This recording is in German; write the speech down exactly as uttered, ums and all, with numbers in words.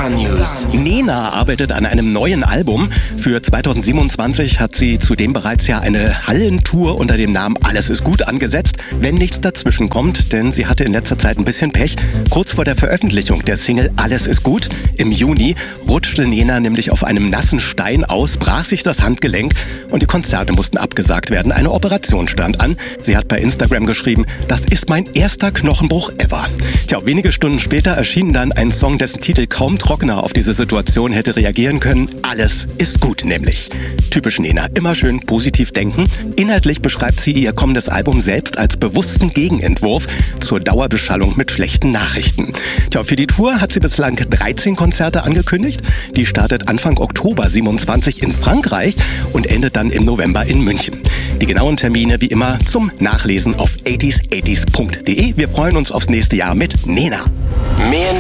Star News. Nena arbeitet an einem neuen Album. Für zweitausendsiebenundzwanzig hat sie zudem bereits ja eine Hallentour unter dem Namen Alles ist gut angesetzt, wenn nichts dazwischen kommt, denn sie hatte in letzter Zeit ein bisschen Pech. Kurz vor der Veröffentlichung der Single Alles ist gut im Juni rutschte Nena nämlich auf einem nassen Stein aus, brach sich das Handgelenk und die Konzerte mussten abgesagt werden. Eine Operation stand an. Sie hat bei Instagram geschrieben, das ist mein erster Knochenbruch ever. Tja, wenige Stunden später erschien dann ein Song, dessen Titel kaum trockener auf diese Situation hätte reagieren können. Alles ist gut nämlich. Typisch Nena, immer schön positiv denken. Inhaltlich beschreibt sie ihr kommendes Album selbst als bewussten Gegenentwurf zur Dauerbeschallung mit schlechten Nachrichten. Tja, für die Tour hat sie bislang dreizehn Konzerte angekündigt. Die startet Anfang Oktober siebenundzwanzig in Frankreich und endet dann im November in München. Die genauen Termine wie immer zum Nachlesen auf achtzig achtzig punkt de. Wir freuen uns aufs nächste Jahr mit Nena. Mehr